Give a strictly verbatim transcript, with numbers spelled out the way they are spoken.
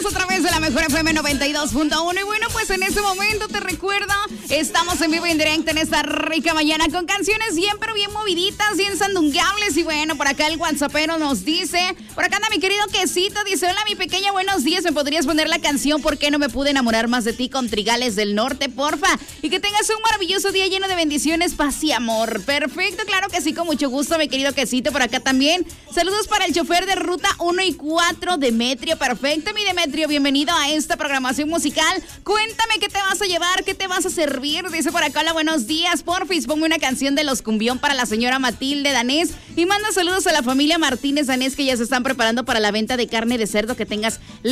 A través de la mejor F M noventa y dos punto uno. Y bueno, pues en este momento te recuerdo, estamos en vivo y en directo en esta rica mañana con canciones bien, pero bien moviditas, bien sandungables. Y bueno, por acá el WhatsAppero nos dice, por acá anda mi querido Quesito, dice: hola mi pequeña, buenos días, ¿me podrías poner la canción ¿Por qué no me pude enamorar más de ti? Con Trigales del Norte, porfa? Y que tengas un maravilloso día lleno de bendiciones, paz y amor. Perfecto, claro que sí, con mucho gusto, mi querido Quesito. Por acá también, saludos para el chofer de ruta uno y cuatro, Demetrio. Perfecto, mi Demetrio, bienvenido a esta programación musical. Cuéntame qué te vas a llevar, qué te vas a servir. Dice por acá: hola, buenos días, porfis, ponme una canción de Los Cumbión para la señora Matilde Danés. Y manda saludos a la familia Martínez Danés, que ya se están preparando para la venta de carne de cerdo. Que tengas